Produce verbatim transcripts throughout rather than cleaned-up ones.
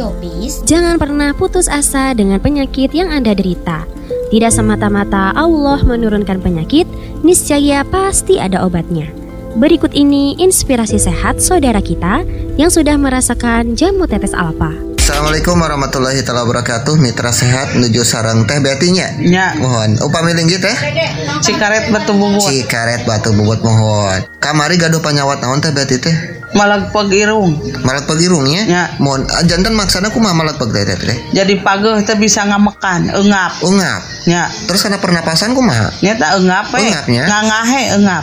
Radio Peace. Jangan pernah putus asa dengan penyakit yang Anda derita. Tidak semata-mata Allah menurunkan penyakit, niscaya pasti ada obatnya. Berikut ini inspirasi sehat saudara kita yang sudah merasakan jamu tetes alfa. Assalamualaikum warahmatullahi wabarakatuh. Mitra sehat menuju sarang teh betinya. Ya. Mohon upami linggih teh. Cikaret batu bubut. Cikaret batu bubut mohon. Kamari gaduh panyawat naon teh beti teh? Malagpeg irung. Malagpeg irungnya? Ya. Mohon jantan maksana kumaha malagpeg teh teh? Jadi pageuh teh bisa ngamekan, eungap. Ungap. Ya. Terus kana pernapasan kumaha? Nya tak eungap we. Eungapnya? Ngangahe eungap.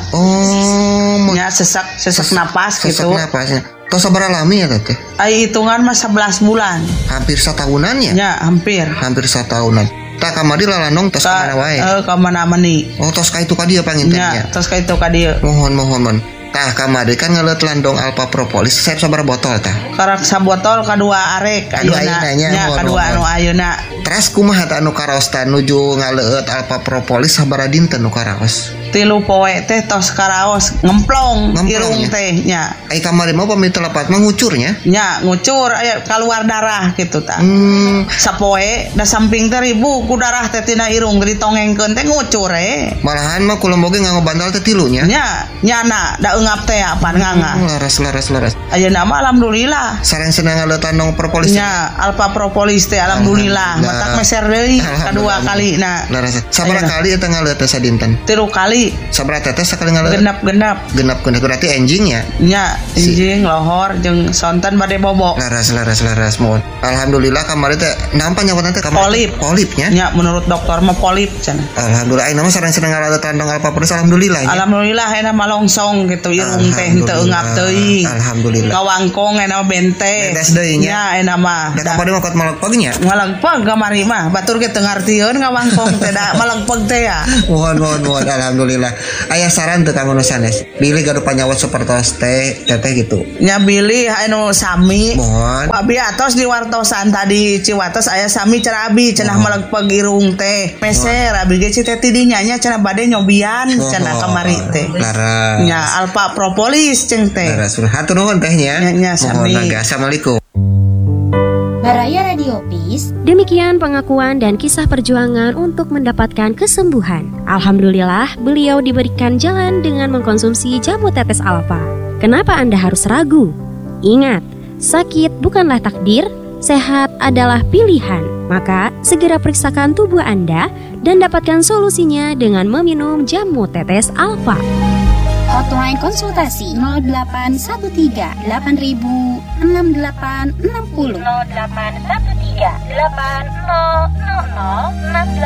Oh, Nya sesak sesak napas sesak gitu. napasnya. Tos sabaraha lami ya teh? Ai hitungan mah sebelas bulan. Hampir satahunan ya? Ya, hampir. Hampir satahunan. Tak kamari lalanong tos ka mana wae? Eh, ka mana mani. Oh, tos ka itu ka dieu pangintennya. Ya, tos ka itu ka dieu. Mohon mohon mohon. Tah kamari kan ngeleut landong alpha propolis. Saya sabaraha botol tah? Karak sabotol kadua arek Kadua ayeuna. ayeuna nya, Nya mohon, kadua mohon. anu ayeuna. Teras kumaha tah anu karaos tah nuju ngaleut alpha propolis sabaraha dinten nu karaos? Tilu poe teh tos karaos ngemplong, Ngemplong, irung ya? teh nya. Ai kamari mah pamit telepat mah ngucurnya. Nya ngucur aya keluar darah gitu tah. Hmm, Sapoe da samping teh ribu ku darah teh tina irung ditongengkeun teh ngucur e. malahan mah kula boge nganggo bantal teh tilunya. Nya nyana da eungap teh apaan nganga. Laras laras laras. Ayeuna mah alhamdulillah. Sareng senang ngaleut landong propolis. Nya alpha propolis teh alhamdulillah. Alhamdulillah. Matak meser deui kadua kali na. Laras. Sabaraha Ayeuna. kali eta ngaleut teh sadinten? Tilu kali Sabaraha tetes sakali ngaleut? genap-genap. Genap genap berarti enjing ya. Nya injing lohor jeung sonten bade bobok. Laras laras laras mohon. Alhamdulillah kamari teh nampa nyawatna teh kamari. Polip. Polipnya. Nya menurut dokter mah polip cenah. Alhamdulillah ayeuna mah sareng senang ngaleut landong alpha propolis alhamdulillah. Ya. Alhamdulillah enak malongsong gitu irung teh henteu eungap teuing. Alhamdulillah. Ngawangkong enak bente. Bedes deui nya. Nya enak mah. Da kapade mah kot malagpegnya. Ngalagpeg kamari mah batur ge teu ngartieun ngawangkong teh da malagpeg teh ya. Mohon mohon mohon alhamdulillah. Aya saran teu kanggo nu sanes. Pilih gaduh panyawat sapertos teh teteh gitu. Nya bilih anu sami. Mohon. Abi atos di wartosan tadi Ciwates aya sami cenah abi cenah malagpeg irung teh. Meser abi ge ci teh tidinya nya cenah bade nyobian cenah kamari teh. Laras. Nya alpha propolis ceng teh. Laras. Hatur nuhun tehnya. Nya, nya, sami. Mohon naga. Assalamualaikum. Baraya Radio Peace. Demikian pengakuan dan kisah perjuangan untuk mendapatkan kesembuhan. Alhamdulillah, beliau diberikan jalan dengan mengkonsumsi jamu tetes alfa. Kenapa Anda harus ragu? Ingat, sakit bukanlah takdir, sehat adalah pilihan. Maka, segera periksakan tubuh Anda dan dapatkan solusinya dengan meminum jamu tetes alfa. Hotline konsultasi nol delapan satu tiga delapan ribu enam delapan enam nol nol delapan satu tiga delapan nol nol nol enam